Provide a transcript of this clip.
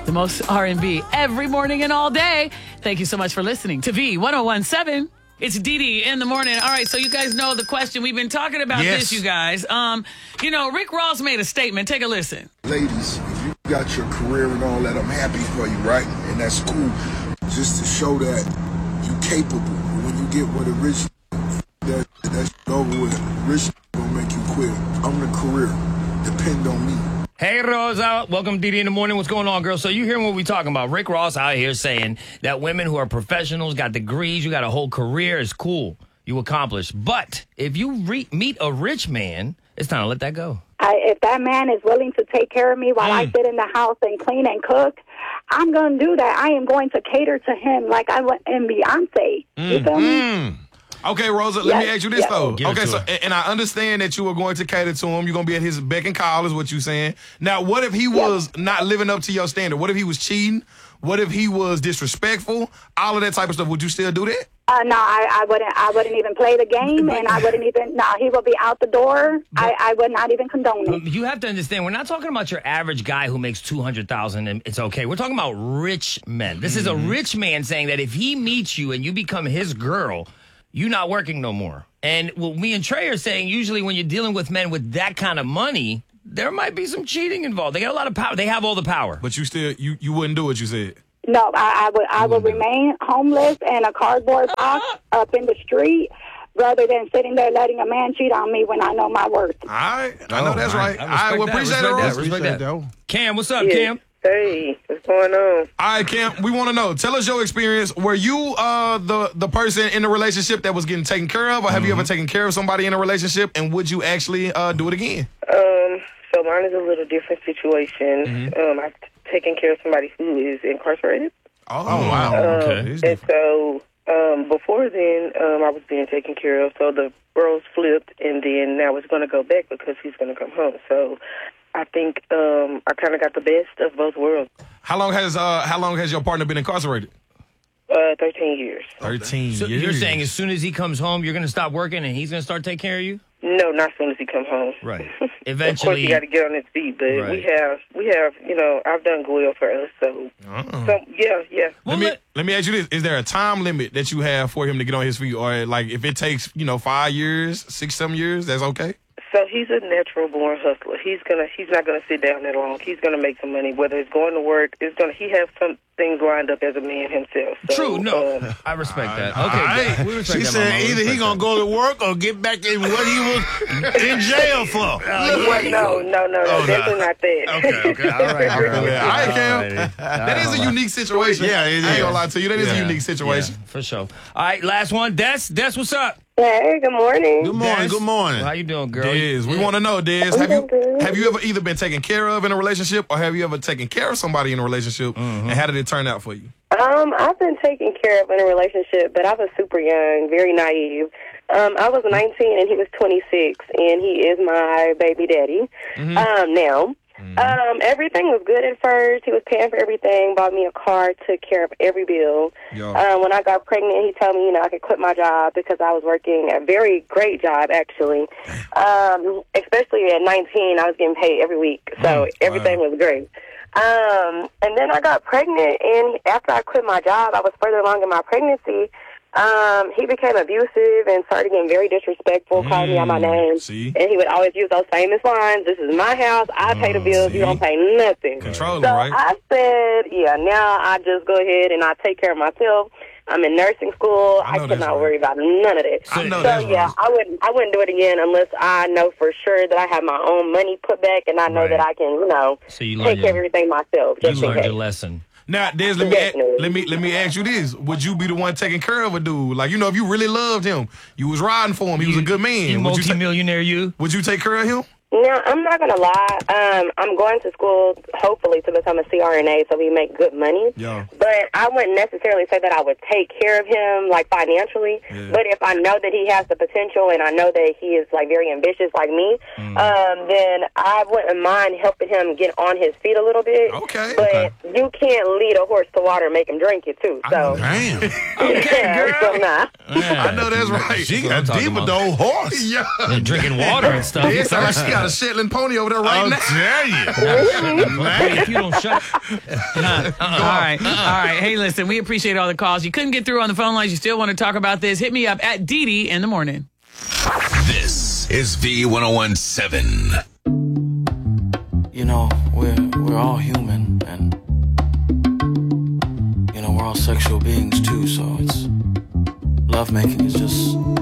the most R&B every morning and all day. Thank you so much for listening to V1017. It's Dee in the morning. All right, so you guys know the question. We've been talking about this, you guys. Rick Ross made a statement. Take a listen. Ladies, if you got your career and all that, I'm happy for you, right? And that's cool. Just to show that you capable. When you get with a rich, that's over with. Rich gonna make you quit. I'm the career. Depend on me. Hey, Rosa. Welcome to Dee in the morning. What's going on, girl? So you hearing what we talking about. Rick Ross out here saying that women who are professionals, got degrees, you got a whole career, is cool. You accomplish. But if you meet a rich man, it's time to let that go. If that man is willing to take care of me while I sit in the house and clean and cook, I'm going to do that. I am going to cater to him like I went in Beyonce. You feel me? Okay, Rosa, let me ask you this, though. Okay, so, and I understand that you are going to cater to him. You're going to be at his beck and call is what you're saying. Now, what if he was not living up to your standard? What if he was cheating? What if he was disrespectful? All of that type of stuff. Would you still do that? No, I wouldn't. I wouldn't even play the game, and I wouldn't even. No, he will be out the door. I would not even condone it. You have to understand, we're not talking about your average guy who makes $200,000 and it's okay. We're talking about rich men. This is a rich man saying that if he meets you and you become his girl, you're not working no more. And what me and Trey are saying, usually when you're dealing with men with that kind of money, there might be some cheating involved. They got a lot of power. They have all the power. But you still, you wouldn't do what you said. No, I would remain homeless in a cardboard box up in the street rather than sitting there letting a man cheat on me when I know my worth. All right. I know that's right. I will appreciate it, Rosa. Respect that. Cam, what's up, Cam? Hey, what's going on? All right, Cam, we want to know. Tell us your experience. Were you the person in the relationship that was getting taken care of, or have you ever taken care of somebody in a relationship, and would you actually do it again? So mine is a little different situation. I've taken care of somebody who is incarcerated. Oh wow. Okay. And so before then, I was being taken care of. So the roles flipped, and then now it's going to go back because he's going to come home. So I think I kind of got the best of both worlds. How long has your partner been incarcerated? 13 years. 13 So years. you're saying as soon as he comes home, you're going to stop working and he's going to start taking care of you? No, not as soon as he comes home. Right. Of course, Eventually. he got to get on his feet, but we have, I've done good for us, so yeah. Let me ask you this: is there a time limit that you have for him to get on his feet, or like if it takes 5 years, 6, 7 years, that's okay? So he's a natural born hustler. He's not gonna sit down that long. He's gonna make some money. Whether it's going to work, he has some things lined up as a man himself. So, True. No, I respect that. Okay, we respect She that, said Mama. either he gonna go to work or get back in what he was in jail for. No, definitely not that. Okay. All right, girl. All right, Cam. That is a unique situation. Yeah, it is. I ain't gonna lie to you. That is a unique situation. Yeah, for sure. All right, last one. Des, what's up? Hey, good morning. Good morning. Des? Good morning. How you doing, girl? Des, we want to know, Des, have you ever either been taken care of in a relationship, or have you ever taken care of somebody in a relationship, and how did it turn out for you? I've been taken care of in a relationship, but I was super young, very naive. I was 19 and he was 26, and he is my baby daddy. Now, everything was good at first. He was paying for everything, bought me a car, took care of every bill. When I got pregnant, he told me, I could quit my job because I was working a very great job, actually. Especially at 19, I was getting paid every week, so everything was great. And then I got pregnant, and after I quit my job, I was further along in my pregnancy. He became abusive and started getting very disrespectful, calling me out my name. And he would always use those famous lines, "This is my house, I pay the bills, you don't pay nothing." Controlling, so right? I said, now I just go ahead and I take care of myself. I'm in nursing school. I could not worry about none of that. I know so that's right. I wouldn't do it again unless I know for sure that I have my own money put back and I know that I can, So you take care of everything myself. You Just in learned case. your lesson. Now, Des, let me ask you this: would you be the one taking care of a dude? Like, if you really loved him, you was riding for him, he was a good man. You multi-millionaire, Would you take care of him? Now, I'm not going to lie. I'm going to school, hopefully, to become a CRNA so we make good money. Yeah. But I wouldn't necessarily say that I would take care of him, financially. Yeah. But if I know that he has the potential and I know that he is, very ambitious like me, then I wouldn't mind helping him get on his feet a little bit. Okay. But you can't lead a horse to water and make him drink it, too. So. Damn. Okay, girl. So, nah. I know that's right. She got deep with the old horse. Yeah. And drinking water and stuff. Yes, she got got a Shetland pony over there right I'll now. tell you. If you don't shut All right. Hey, listen, we appreciate all the calls. You couldn't get through on the phone lines. You still want to talk about this? Hit me up at Didi in the morning. This is V1017. You know, we're all human, and you know, we're all sexual beings too, so it's lovemaking is just